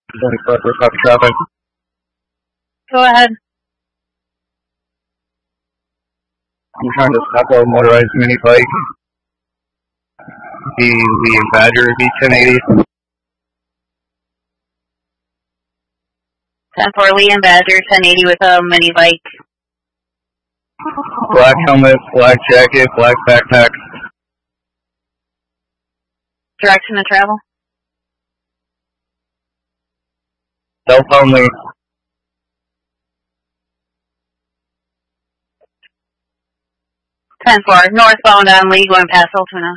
24 copy traffic. Go ahead. I'm trying to stop a motorized mini bike. The Lee and Badger V1080. 10-4 Lee and Badger, 1080 with a mini bike. Black helmet, black jacket, black backpack. Direction of travel? Self only. 10-4 northbound on Lee going past Altoona.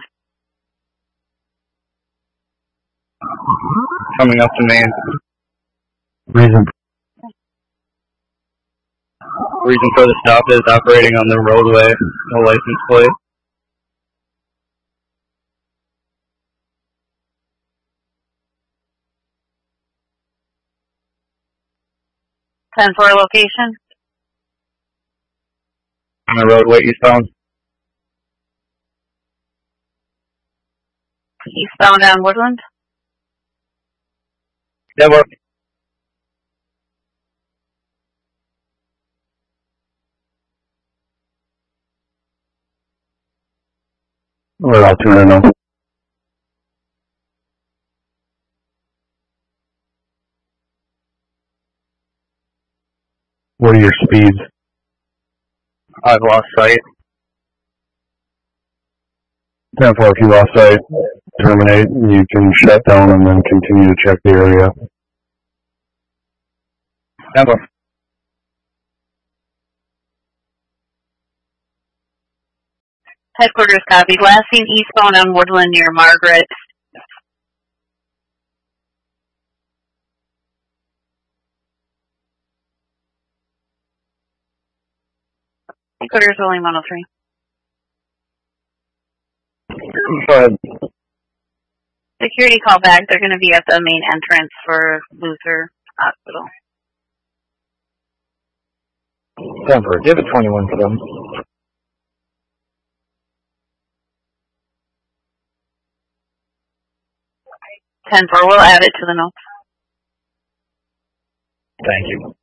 Coming up to Main. Reason for the stop is operating on the roadway, no license plate. (10-4) location? On the roadway eastbound. Eastbound on Woodland? Yeah, well. We're Altoona now. What are your speeds? I've lost sight. 10-4, if you lost sight, terminate. You can shut down and then continue to check the area. 10-4. Headquarters copy. Last seen eastbound on Woodland near Margaret. Headquarters only 103. Go ahead. Security call back. They're going to be at the main entrance for Luther Hospital. 10-4, give it 21 for them. 10-4, we'll add it to the notes. Thank you.